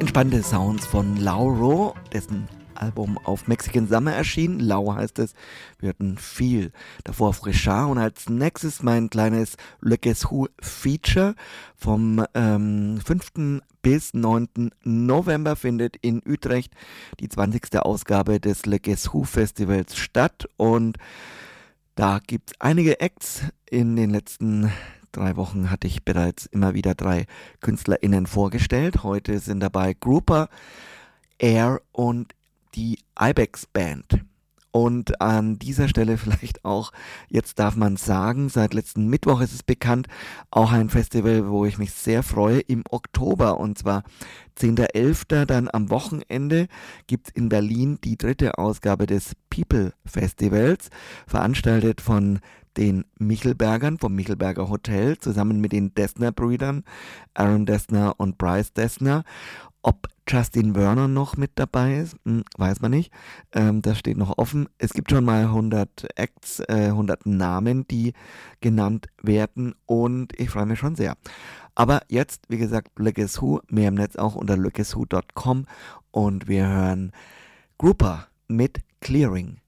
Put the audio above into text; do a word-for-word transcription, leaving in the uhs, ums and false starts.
Entspannte Sounds von Lauro, dessen Album auf Mexican Summer erschien. Lau heißt es. Wir hörten viel. Davor Frischard und als nächstes mein kleines Le Guess Who Feature. Vom ähm, fünften bis neunten November findet in Utrecht die zwanzigste Ausgabe des Le Guess Who Festivals statt. Und da gibt es einige Acts. In den letzten drei Wochen hatte ich bereits immer wieder drei KünstlerInnen vorgestellt. Heute sind dabei Grouper, Air und die Ibex Band. Und an dieser Stelle vielleicht auch, jetzt darf man sagen, seit letzten Mittwoch ist es bekannt, auch ein Festival, wo ich mich sehr freue, im Oktober. Und zwar zehnten elften dann am Wochenende gibt es in Berlin die dritte Ausgabe des People Festivals, veranstaltet von den Michelbergern vom Michelberger Hotel zusammen mit den Dessner-Brüdern, Aaron Dessner und Bryce Dessner. Ob Justin Werner noch mit dabei ist, hm, weiß man nicht. Ähm, das steht noch offen. Es gibt schon mal hundert Acts, äh, hundert Namen, die genannt werden und ich freue mich schon sehr. Aber jetzt, wie gesagt, Le Guess Who, mehr im Netz auch unter le guess who punkt com und wir hören Grouper mit Clearing.